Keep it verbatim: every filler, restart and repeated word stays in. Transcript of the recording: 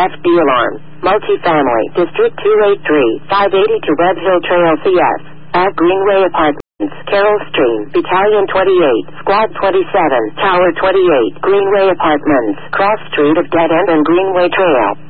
F D alarm. Multifamily. District two eighty-three, five eighty-two Red Hill Trail C S. At Greenway Apartments. Carroll Stream. Battalion twenty-eight. Squad twenty-seven. Tower twenty-eight. Greenway Apartments. Cross Street of Dead End and Greenway Trail.